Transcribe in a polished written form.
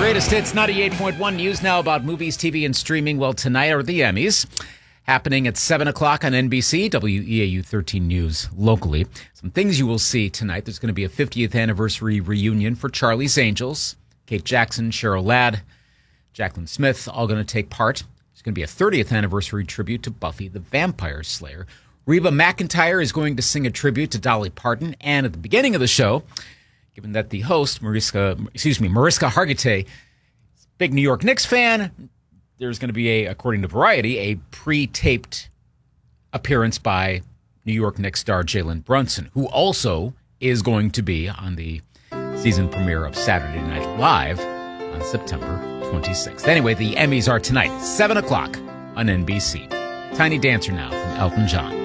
Greatest Hits 98.1 news now about movies, TV, and streaming. Well, tonight are the Emmys, happening at 7 o'clock on NBC, WEAU 13 News locally. Some things you will see tonight. There's going to be a 50th anniversary reunion for Charlie's Angels. Kate Jackson, Cheryl Ladd, Jaclyn Smith, all going to take part. There's going to be a 30th anniversary tribute to Buffy the Vampire Slayer. Reba McEntire is going to sing a tribute to Dolly Parton. And at the beginning of the show, given that the host, Mariska Hargitay, is a big New York Knicks fan, there's going to be, according to Variety, a pre-taped appearance by New York Knicks star Jalen Brunson, who also is going to be on the season premiere of Saturday Night Live on September 26th. Anyway, the Emmys are tonight, 7 o'clock on NBC. Tiny Dancer now from Elton John.